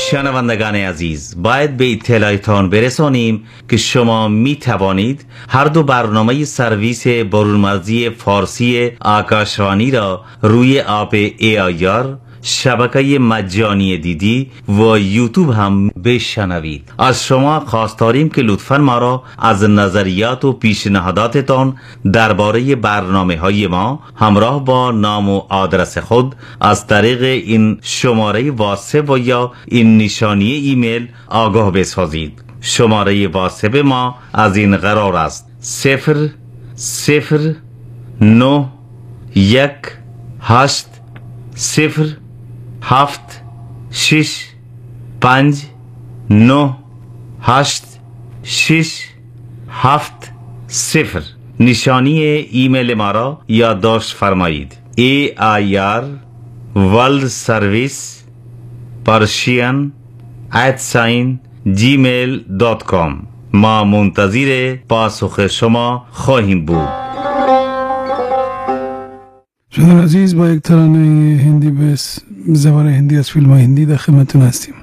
شنوندگان عزیز، باید به اطلاعتان برسانیم که شما می توانید هر دو برنامه سرویس برونمرزی فارسی آکاشوانی را روی اپ AIR، شبکه مجانی دیدی و یوتیوب هم بشنوید. از شما خواست داریم که لطفاً ما را از نظریات و پیشنهاداتتان درباره برنامه های ما همراه با نام و آدرس خود از طریق این شماره واتساپ و یا این نشانی ایمیل آگاه بسازید. شماره واتساپ ما از این قرار است: 0091807 نشانی ایمیل ما را یادداشت فرمایید: AIR World Service Persian @gmail.com. ما منتظر پاسخ شما خواهیم بود. شنوندگان عزیز، با یک ترانه هندی به زبان هندی از فیلم هندی در خدمتتون هستیم.